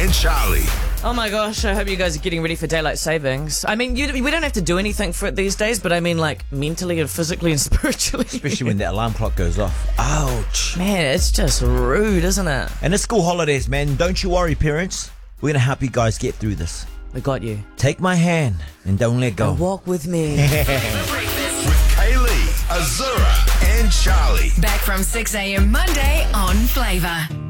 and Charlie. Oh my gosh, I hope you guys are getting ready for daylight savings. I mean, we don't have to do anything for it these days, but I mean, like, mentally and physically and spiritually. Especially when that alarm clock goes off. Ouch. Man, it's just rude, isn't it? And it's school holidays, man. Don't you worry, parents. We're going to help you guys get through this. We got you. Take my hand and don't let go. Walk with me. With Kaylee, Azura, and Charlie. Back from 6 a.m. Monday on Flavour.